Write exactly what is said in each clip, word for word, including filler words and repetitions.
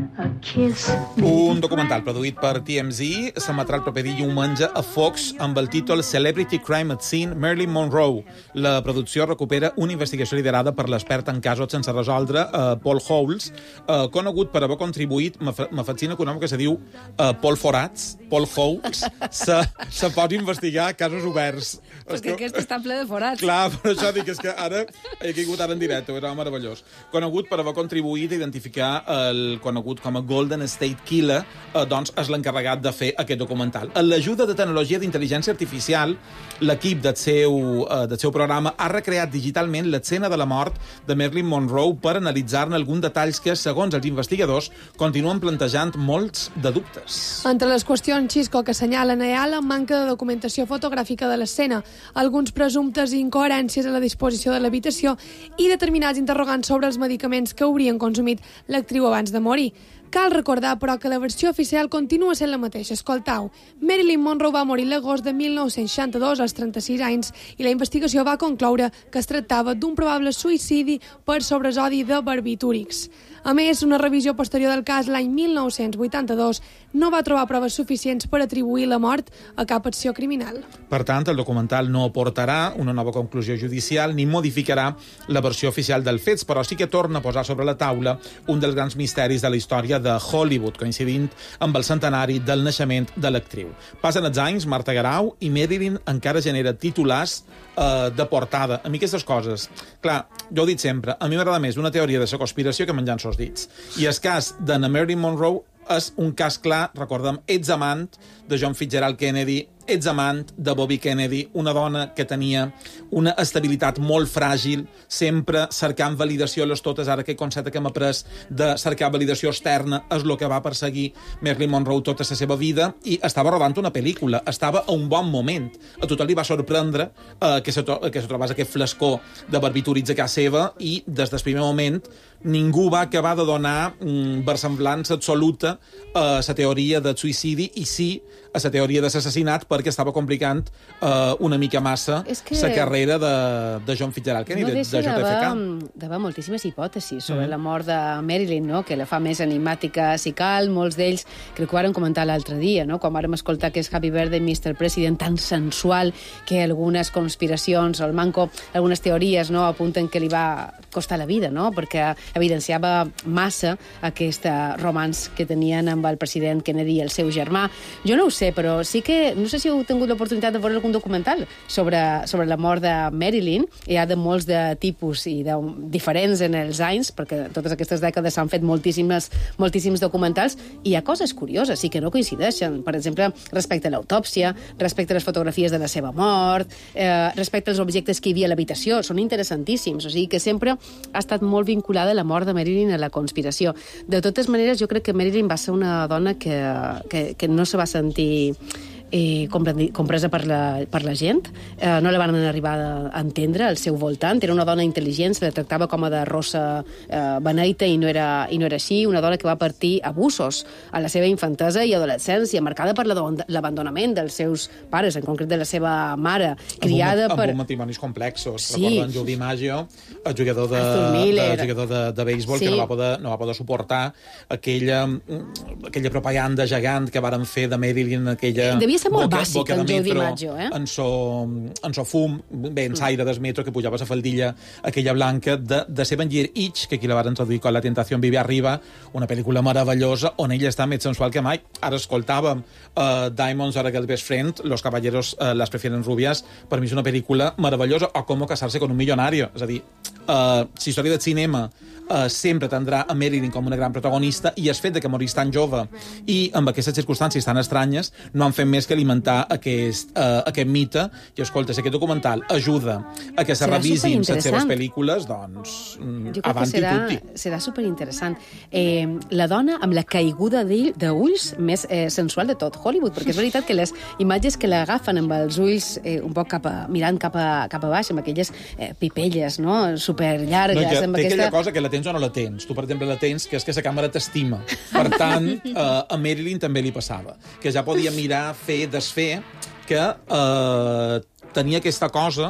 a kiss me. Un documental produït per T M Z s'emetrà el proper diumenge a Fox amb el títol Celebrity Crime at Scene Marilyn Monroe. La producció recupera una investigació liderada per l'expert en casos sense resoldre, uh, Paul Holes, uh, conegut per haver contribuït, me fascina que un home que se diu uh, Paul Forats, Paul Holes, se, se pot investigar casos oberts. Perquè aquest està ple de forats. Clar, per això dic, és que ara he caigut ara en directe, era meravellós. Conegut per haver contribuït a identificar el conegut com a Golden State Killer, eh, doncs és l'encarregat de fer aquest documental. Amb l'ajuda de tecnologia d'intel·ligència artificial, l'equip del seu, eh, del seu programa ha recreat digitalment l'escena de la mort de Marilyn Monroe per analitzar-ne alguns detalls que, segons els investigadors, continuen plantejant molts de dubtes. Entre les qüestions, Xisco, que assenyalen a la manca de documentació fotogràfica de l'escena, alguns presumptes incoherències a la disposició de l'habitació i determinats interrogants sobre els medicaments que haurien consumit l'actriu abans de morir. Cal recordar, però, que la versió oficial continua sent la mateixa. Escoltau, Marilyn Monroe va morir l'agost de mil nou-cents seixanta-dos als trenta-sis anys i la investigació va concloure que es tractava d'un probable suïcidi per sobresodi de barbitúrics. A més, una revisió posterior del cas l'any mil nou-cents vuitanta-dos no va trobar proves suficients per atribuir la mort a cap acció criminal. Per tant, el documental no aportarà una nova conclusió judicial ni modificarà la versió oficial dels fets, però sí que torna a posar sobre la taula un dels grans misteris de la història de Hollywood, coincidint amb el centenari del naixement de l'actriu. Passen els anys, Marta Garau, i Marilyn encara genera titulars eh, de portada. A mi aquestes coses... Clar, jo ho he dit sempre, a mi m'agrada més una teoria de la conspiració que menjant sos dits. I el cas de Marilyn Monroe és un cas clar, recordem, ets amant de John Fitzgerald Kennedy, ets amant de Bobby Kennedy, una dona que tenia una estabilitat molt fràgil, sempre cercant validació a les totes, ara que concepte que hem après de cercar validació externa és el que va perseguir Marilyn Monroe tota la seva vida, i estava rodant una pel·lícula, estava a un bon moment. A tothom li va sorprendre eh, que, se que se trobés aquest flascó de barbitúrics a casa seva, i des del primer moment ningú va acabar de donar mm, versemblança absoluta a la teoria del suïcidi, i sí a la teoria de l'assassinat, perquè estava complicant uh, una mica massa la que... carrera de, de John Fitzgerald Kennedy, no de, de J F K. D'haver moltíssimes hipòtesis sobre mm. la mort de Marilyn, no? Que la fa més enigmàtica si cal. Molts d'ells, crec que ho vàrem comentar l'altre dia, no? Quan vàrem escoltar que és Happy Birthday, mister President, tan sensual que algunes conspiracions, el manco, algunes teories, no, apunten que li va costar la vida, no? Perquè evidenciava massa aquest romans que tenien amb el president Kennedy i el seu germà. Jo no ho sé, però sí que, no sé si heu tingut l'oportunitat de veure algun documental sobre, sobre la mort de Marilyn. Hi ha de molts de tipus i de diferents en els anys, perquè totes aquestes dècades s'han fet moltíssimes, moltíssims documentals, i hi ha coses curioses, sí que no coincideixen. Per exemple, respecte a l'autòpsia, respecte a les fotografies de la seva mort, eh, respecte als objectes que hi havia a l'habitació, són interessantíssims. O sigui que sempre ha estat molt vinculada la mort de Marilyn a la conspiració. De totes maneres, jo crec que Marilyn va ser una dona que, que, que no se va sentir eh, compresa per la, per la gent. Eh, no la van arribar a entendre al seu voltant. Era una dona intel·ligent, se la tractava com a de rossa eh, beneita, i no, era, i no era així. Una dona que va partir abusos a la seva infantesa i adolescència, marcada per l'abandonament dels seus pares, en concret de la seva mare, criada amb per... Amb matrimonis complexos. Sí. Recorden Joe DiMaggio, el jugador de, de, jugador de, de béisbol, sí, que no va, poder, no va poder suportar aquella, aquella propaganda gegant que varen fer de Marilyn, aquella... Devia ser molt boca, bàsic, boca el Joe metro, DiMaggio, eh? En so, en so fum, bé, en saire del metro, que pujava la faldilla aquella blanca de, de Seven Year Itch, que aquí la varen traduir com La tentació vive arriba, una pel·lícula meravellosa on ella està més sensual que mai. Ara escoltàvem uh, Diamonds Are a Girl's Best Friend, Los caballeros uh, las prefieren rubias, per mi és una pel·lícula meravellosa, o Com casarse con un millonario. És a dir, uh, la història del cinema uh, sempre tindrà a Marilyn com una gran protagonista, i el fet de que morís tan jove i amb aquestes circumstàncies tan estranyes no han fet més que alimentar aquest, uh, aquest mite. I escolta, si aquest documental ajuda a que se revisin les seves pel·lícules, doncs avanti tutti. Serà superinteressant. Eh, la dona amb la caiguda d'ulls més eh, sensual de tot Hollywood, perquè és veritat que les imatges que l'agafen amb els ulls eh, un poc cap a, mirant cap a, cap a baix, amb aquelles eh, pipelles, no?, superllargues. No, que, amb té aquesta... aquella cosa que la tens o no la tens. Tu, per exemple, la tens, que és que la càmera t'estima. Per tant, eh, a Marilyn també li passava, que ja podia mirar, fer, desfer, que eh, tenia aquesta cosa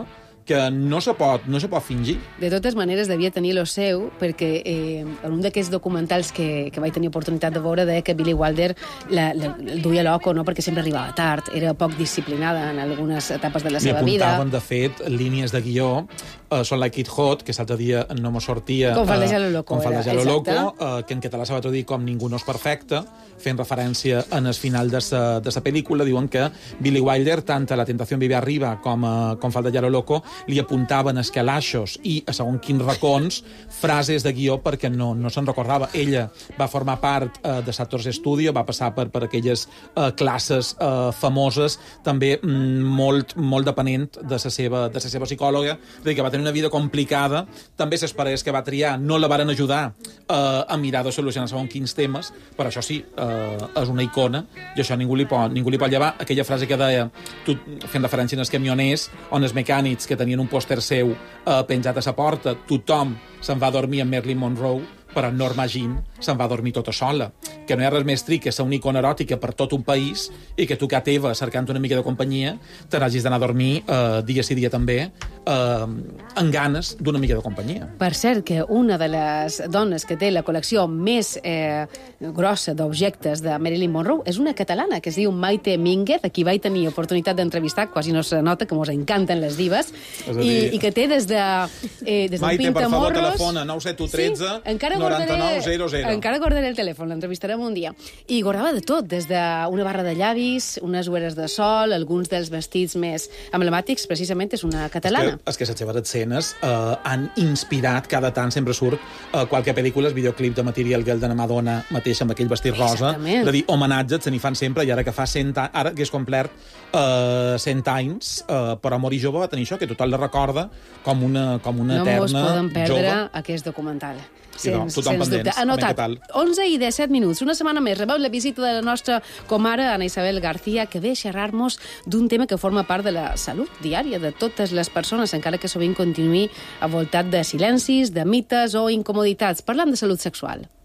que no se pot, no se pot fingir. De totes maneres, devia tenir lo seu, perquè eh, en un d'aquests documentals que, que vaig tenir oportunitat de veure deia que Billy Wilder la, la, el duia loco, no? Perquè sempre arribava tard, era poc disciplinada en algunes etapes de la seva vida. Li apuntaven, de fet, línies de guió, uh, Són like it hot, que l'altre dia no me sortia... Com faldejar lo loco. Com faldejar lo loco, uh, que en català se va traduir com Ningú no és perfecte, fent referència en el final de sa, de sa pel·lícula. Diuen que Billy Wilder, tant a La tentació vive arriba com a com faldejar lo loco, li apuntaven escalaixos i a segons quins racons frases de guió perquè no, no se'n recordava. Ella va formar part uh, de Actors Studio, va passar per, per aquelles uh, classes uh, famoses, també mm, molt, molt depenent de la seva, de la seva psicòloga, és a dir, que va tenir una vida complicada. També les parelles que va triar no la varen ajudar uh, a mirar de solucionar segons quins temes, però això sí, uh, és una icona, i això ningú li pot, ningú li pot llevar. Aquella frase que deia, tu, fent referència als camioners, on els mecànics que tenien un pòster seu uh, penjat a sa porta, tothom se'n va dormir amb Marilyn Monroe, però Norma Jean se'n va dormir tota sola. Que no hi ha res més tric que ser una icona eròtica per tot un país i que tu, que teva, cercant una mica de companyia, te n'hagis d'anar a dormir eh, dia sí dia també eh, amb ganes d'una mica de companyia. Per cert, que una de les dones que té la col·lecció més eh, grossa d'objectes de Marilyn Monroe és una catalana que es diu Maite Mínguez, a qui vaig tenir oportunitat d'entrevistar, quasi no se nota, que mos encanten les divas, dir... I, i que té des de eh, des Maite, per favor, telefona nou set u tres sí, encara noranta-nou zero zero. Encara guardaré el telèfon, l'entrevistarem un dia. I guardava de tot, des d'una barra de llavis, unes ulleres de sol, alguns dels vestits més emblemàtics, precisament és una catalana. És que, és que les seves escenes eh, han inspirat, cada tant sempre surt eh, qualque pel·lícula, el videoclip de Material Girl de la Madonna mateixa amb aquell vestit rosa. És a dir, homenatges se n'hi fan sempre, i ara que fa cent anys, ara que és complert eh, cent anys, eh, però Amor i Jove va tenir això, que tothom la recorda com una, com una no eterna jove. No mos podem perdre jove. Aquest documental. Sí, no, sens, sens dubte. Anotat. onze i disset minuts. Una setmana més rebeu la visita de la nostra comare, Ana Isabel García, que ve a xerrar-nos d'un tema que forma part de la salut diària de totes les persones, encara que sovint continuï envoltat de silencis, de mites o incomoditats. Parlant de salut sexual.